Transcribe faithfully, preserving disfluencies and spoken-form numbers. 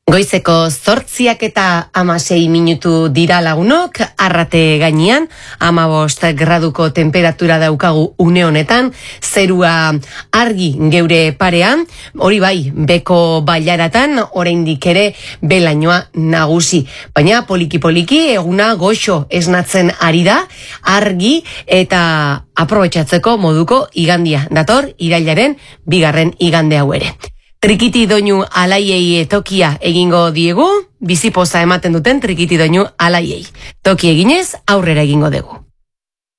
Goizeko zortziak eta amasei minutu dira lagunok, arrate gainean, amabost graduko temperatura daukagu une honetan, zerua argi geure parean, hori bai, beko bailaratan, oraindik ere belainoa nagusi. Baina poliki-poliki eguna goxo esnatzen ari da, argi eta aprobetxatzeko moduko igandia. Dator, irailaren bigarren igande hau ere. Trikiti doinu alaiei tokia egingo diegu, bizipoza ematen duten trikiti doinu alaiei. Toki eginez, aurrera egingo dugu.